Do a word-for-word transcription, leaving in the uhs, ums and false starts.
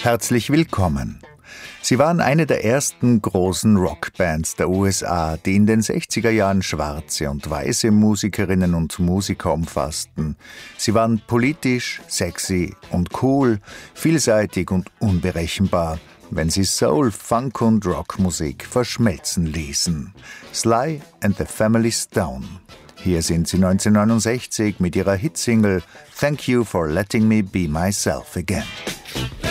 Herzlich willkommen. Sie waren eine der ersten großen Rockbands der U S A, die in den sechziger Jahren schwarze und weiße Musikerinnen und Musiker umfassten. Sie waren politisch, sexy und cool, vielseitig und unberechenbar, wenn sie Soul, Funk und Rockmusik verschmelzen ließen. Sly and the Family Stone. Hier sind sie neunzehnhundertneunundsechzig mit ihrer Hitsingle Thank You for Letting Me Be Myself Again.